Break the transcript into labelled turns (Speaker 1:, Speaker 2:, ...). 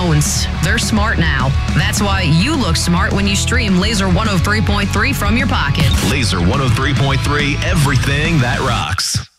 Speaker 1: phones. They're smart now. That's why you look smart when you stream Laser 103.3 from your pocket.
Speaker 2: Laser 103.3, everything that rocks.